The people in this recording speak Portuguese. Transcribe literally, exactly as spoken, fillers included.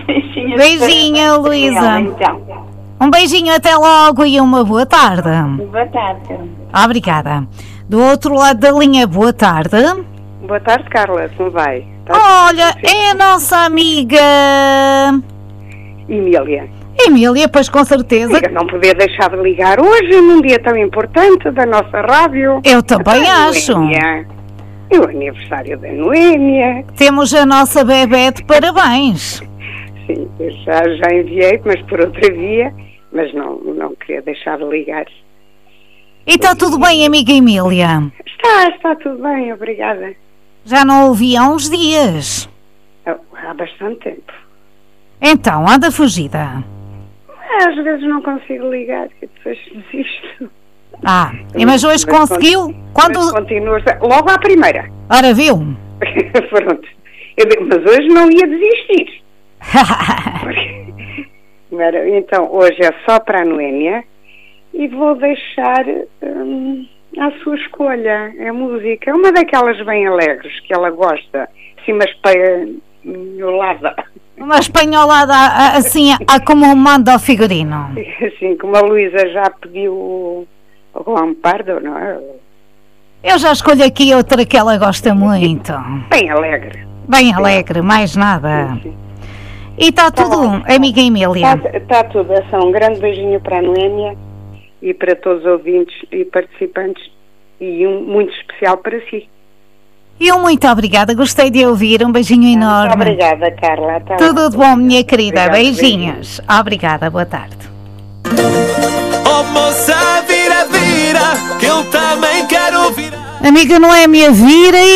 Beijinho. Beijinho, Luísa. Então. Um beijinho, até logo e uma boa tarde. Boa tarde. Obrigada. Do outro lado da linha, boa tarde. Boa tarde, Carla, como vai? Olha, é a nossa amiga Emília. Emília, pois com certeza. Eu não podia deixar de ligar hoje, num dia tão importante da nossa rádio. Eu também a acho. Noémia. E o aniversário da Noémia. Temos a nossa bebé de parabéns. Sim, eu já, já enviei, mas por outra via, mas não, não queria deixar de ligar. E está tudo bem, amiga Emília? Está, está tudo bem, obrigada. Já não ouvi há uns dias. Há bastante tempo. Então, anda fugida. Às vezes não consigo ligar, e depois desisto. Ah, e mas hoje mas conseguiu? Quando... Continuo, logo à primeira. Ora, viu? Pronto. Eu digo, mas hoje não ia desistir. Então, hoje é só para a Noémia e vou deixar hum, à sua escolha a música. Uma daquelas bem alegres que ela gosta, assim, uma espanholada. Uma espanholada assim, a como manda o figurino. Assim, como a Luísa já pediu o, o Lampardo, não é? Eu já escolho aqui outra que ela gosta muito. Bem alegre. Bem alegre, mais nada. Sim, sim. E está tudo, tá, amiga Emília? Está tá tudo. É só um grande beijinho para a Noémia e para todos os ouvintes e participantes e um muito especial para si. E um muito obrigada, gostei de ouvir, um beijinho enorme. Muito obrigada, Carla. Tá tudo de bom, minha querida. Obrigada, beijinhos. Beijinho. Obrigada, boa tarde. Oh moça, vira, vira, que eu também quero virar. Amiga Noémia, vira e